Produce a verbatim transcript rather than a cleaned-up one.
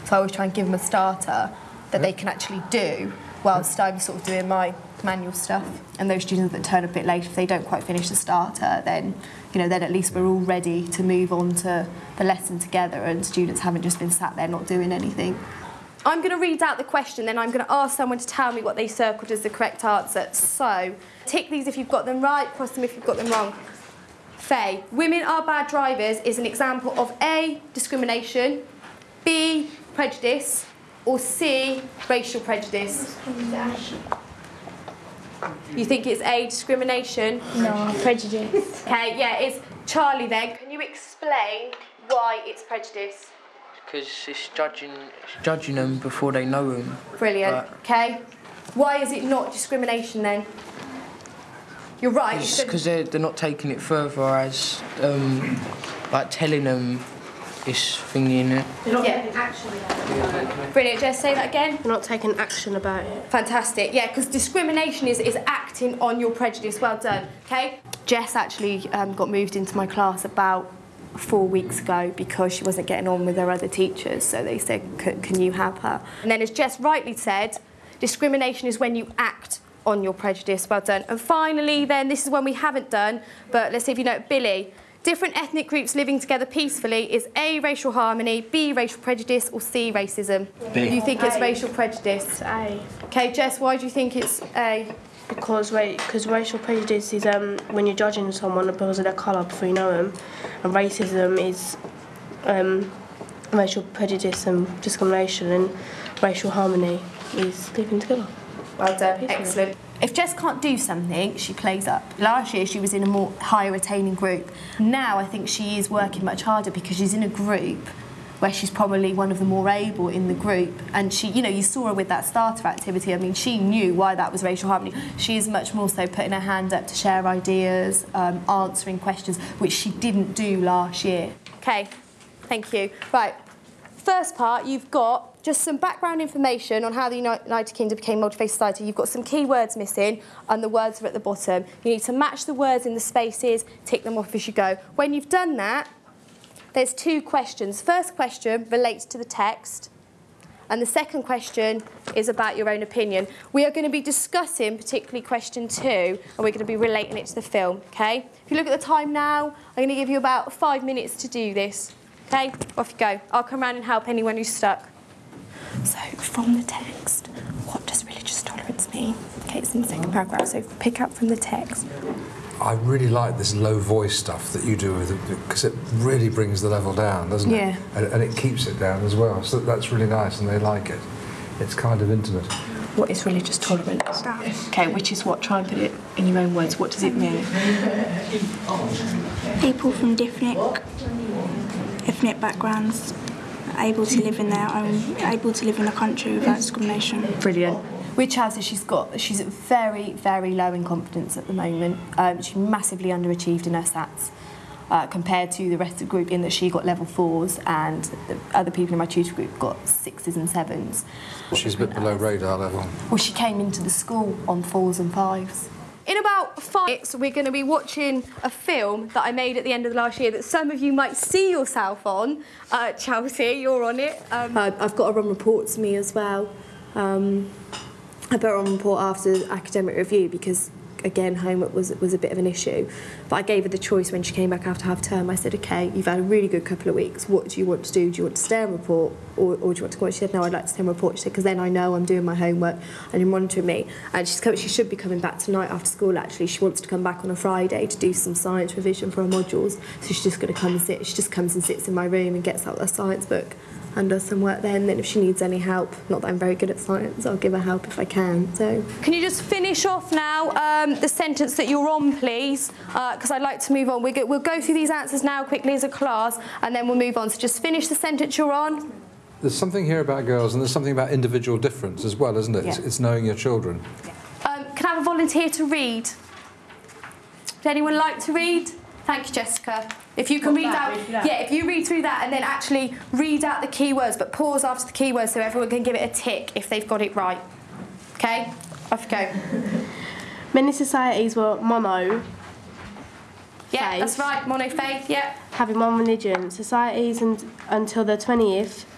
So I always try and give them a starter that they can actually do whilst I'm sort of doing my manual stuff. And those students that turn a bit late, if they don't quite finish the starter, then, you know, then at least we're all ready to move on to the lesson together and students haven't just been sat there not doing anything. I'm going to read out the question, then I'm going to ask someone to tell me what they circled as the correct answer. So, tick these if you've got them right, cross them if you've got them wrong. Faye, women are bad drivers is an example of A, discrimination, B, prejudice, or C, racial prejudice. You think it's A, discrimination? No, prejudice. Okay, yeah, it's Charlie then. Can you explain why it's prejudice? Because it's judging, it's judging them before they know them. Brilliant, okay. Why is it not discrimination then? You're right. Because they're, they're not taking it further as, um, like telling them this thingy in it. They're not yeah. taking action about it. Brilliant, Jess, say that again. They're not taking action about it. Fantastic, yeah, because discrimination is, is acting on your prejudice. Well done, okay. Jess actually um, got moved into my class about four weeks ago because she wasn't getting on with her other teachers, so they said, can you have her? And then as Jess rightly said, discrimination is when you act on your prejudice. Well done. And finally then, this is one we haven't done, but let's see if you know it. Billy, different ethnic groups living together peacefully is A, racial harmony, B, racial prejudice, or C, racism? B. You think it's racial prejudice? It's A. Okay, Jess, why do you think it's A? Because because racial prejudice is um, when you're judging someone because of their colour before you know them, and racism is um, racial prejudice and discrimination, and racial harmony is living together. Well done, excellent. If Jess can't do something, she plays up. Last year she was in a more higher retaining group. Now I think she is working much harder because she's in a group where she's probably one of the more able in the group. And she, you know, you saw her with that starter activity. I mean, she knew why that was racial harmony. She is much more so putting her hand up to share ideas, um, answering questions, which she didn't do last year. Okay, thank you. Right, first part, you've got just some background information on how the United Kingdom became a multi-faith society. You've got some key words missing and the words are at the bottom. You need to match the words in the spaces, tick them off as you go. When you've done that, there's two questions. First question relates to the text and the second question is about your own opinion. We are going to be discussing particularly question two and we're going to be relating it to the film, okay? If you look at the time now, I'm going to give you about five minutes to do this, okay? Off you go. I'll come around and help anyone who's stuck. So, from the text, what does religious tolerance mean? Okay, it's in the second paragraph, so pick up from the text. I really like this low voice stuff that you do with it because it really brings the level down, doesn't it? Yeah. And, and it keeps it down as well, so that's really nice and they like it. It's kind of intimate. What is religious tolerance? Okay, which is what? Try and put it in your own words. What does it mean? People from different ethnic backgrounds able to live in their own, able to live in a country without discrimination. Brilliant. With Chelsea, she's got, she's very, very low in confidence at the moment. Um, she massively underachieved in her sats uh, compared to the rest of the group in that she got level fours and the other people in my tutor group got sixes and sevens. She's a bit below radar level. Well, she came into the school on fours and fives. In about five minutes, we're going to be watching a film that I made at the end of the last year that some of you might see yourself on. Uh, Chelsea, you're on it. Um, uh, I've got a run report to me as well. Um, I put a run report after the academic review because, again, homework was, was a bit of an issue. But I gave her the choice when she came back after half term. I said, OK, you've had a really good couple of weeks. What do you want to do? Do you want to stay and report or, or do you want to go? She said, no, I'd like to stay and report. She said, because then I know I'm doing my homework and you're monitoring me. And she's coming, she should be coming back tonight after school, actually. She wants to come back on a Friday to do some science revision for her modules. So she's just going to come and sit. She just comes and sits in my room and gets out her science book and does some work then. Then if she needs any help, not that I'm very good at science, I'll give her help if I can. So, can you just finish off now um, the sentence that you're on, please? Because uh, I'd like to move on. We go, we'll go through these answers now quickly as a class, and then we'll move on. So just finish the sentence you're on. There's something here about girls, and there's something about individual difference as well, isn't it? Yeah. It's, it's knowing your children. Yeah. Um, can I have a volunteer to read? Would anyone like to read? Thank you, Jessica. If you can read out, yeah, if you read through that and then actually read out the keywords, but pause after the keywords so everyone can give it a tick if they've got it right. Okay, off you go. Many societies were mono. Yeah, faith, that's right, monofaith, yeah. Having one religion. Societies and, until the twentieth